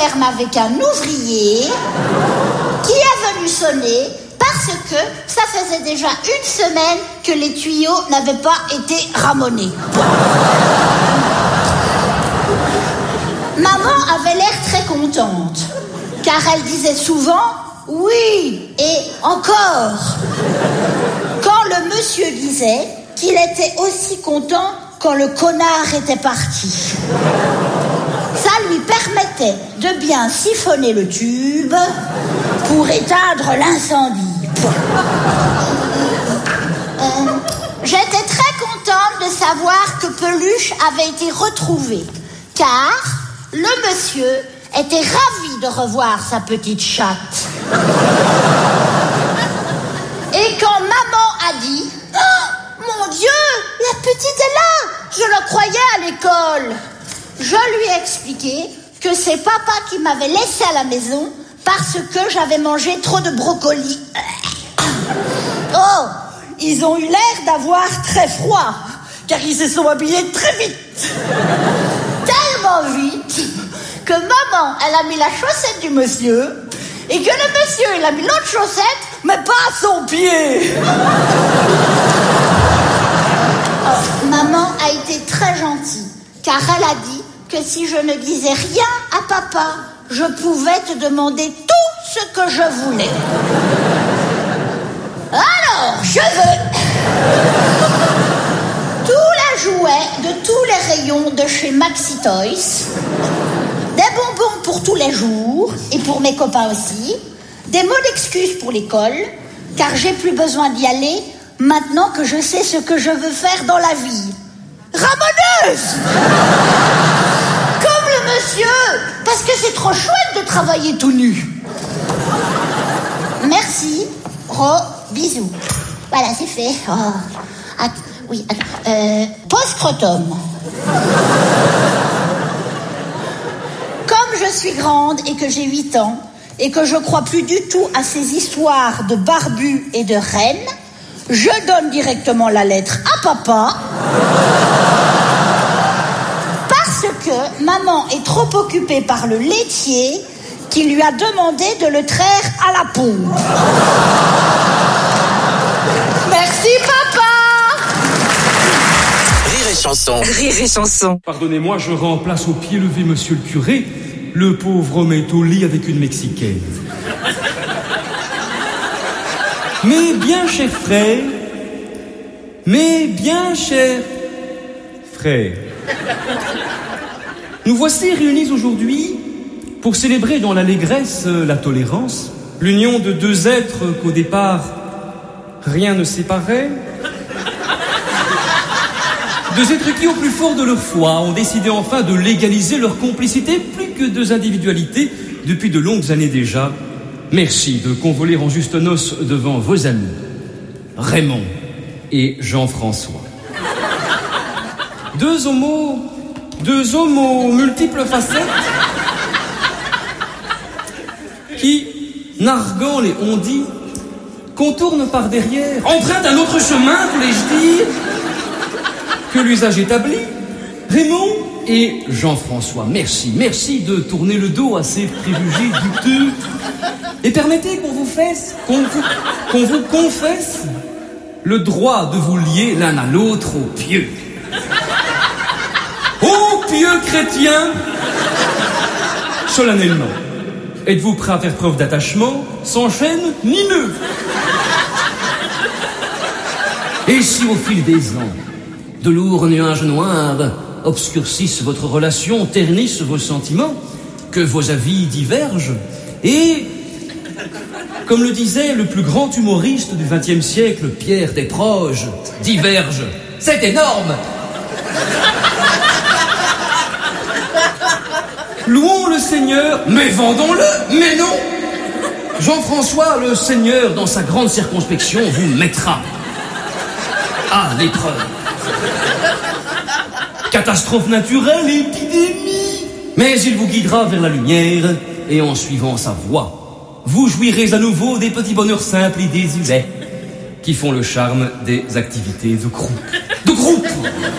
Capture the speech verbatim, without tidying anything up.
ferme avec un ouvrier qui est venu sonner parce que ça faisait déjà une semaine que les tuyaux n'avaient pas été ramonés. Maman avait l'air très contente, car elle disait souvent « oui » et « encore ». Quand le monsieur disait qu'il était aussi content quand le connard était parti. Ça lui permettait de bien siphonner le tube pour éteindre l'incendie. Euh, j'étais très contente de savoir que Peluche avait été retrouvé, car le monsieur était ravi de revoir sa petite chatte. Et quand maman a dit « oh, mon Dieu, la petite est là, je la croyais à l'école », je lui ai expliqué que c'est papa qui m'avait laissé à la maison parce que j'avais mangé trop de brocoli. Oh, ils ont eu l'air d'avoir très froid, car ils se sont habillés très vite. Tellement vite que maman, elle a mis la chaussette du monsieur et que le monsieur, il a mis l'autre chaussette, mais pas à son pied. Oh, maman a été très gentille, car elle a dit que si je ne disais rien à papa, je pouvais te demander tout ce que je voulais. Alors, je veux tous les jouets de tous les rayons de chez Maxi Toys, des bonbons pour tous les jours, et pour mes copains aussi, des mots d'excuses pour l'école, car j'ai plus besoin d'y aller, maintenant que je sais ce que je veux faire dans la vie. Ramoneuse! Comme le monsieur, parce que c'est trop chouette de travailler tout nu. Merci, gros bisous. Voilà, c'est fait. Oh. Att- oui, att- euh, post-scrotum. Comme je suis grande et que j'ai huit ans, et que je crois plus du tout à ces histoires de barbus et de reines, je donne directement la lettre à papa, parce que maman est trop occupée par le laitier qui lui a demandé de le traire à la pompe. Merci papa. Rire et chanson. Rire et chanson. Pardonnez-moi, je remplace au pied levé monsieur le curé. Le pauvre homme est au lit avec une Mexicaine. Mais bien cher frère, mais bien cher frère, nous voici réunis aujourd'hui pour célébrer dans l'allégresse la tolérance, l'union de deux êtres qu'au départ rien ne séparait. Deux êtres qui, au plus fort de leur foi, ont décidé enfin de légaliser leur complicité, plus que deux individualités, depuis de longues années déjà. Merci de convoler en juste noces devant vos amis, Raymond et Jean-François. Deux homos, deux homos multiples facettes, qui, narguant les on-dit, contournent par derrière, empruntent un autre chemin, voulais-je dire, que l'usage établi. Raymond et Jean-François, merci, merci de tourner le dos à ces préjugés douteux. Et permettez qu'on vous fasse, qu'on vous, qu'on vous confesse le droit de vous lier l'un à l'autre au pieux. Ô pieux chrétiens, solennellement, êtes-vous prêts à faire preuve d'attachement, sans chaîne ni nœud? Et si au fil des ans, de lourds nuages noirs obscurcissent votre relation, ternissent vos sentiments, que vos avis divergent, et, comme le disait le plus grand humoriste du vingtième siècle, Pierre Desproges, divergent. C'est énorme! Louons le Seigneur, mais vendons-le, mais non! Jean-François, le Seigneur, dans sa grande circonspection, vous mettra à l'épreuve. Catastrophe naturelle, épidémie. Mais il vous guidera vers la lumière, et en suivant sa voie, vous jouirez à nouveau des petits bonheurs simples et désuets qui font le charme des activités de groupe. De groupe!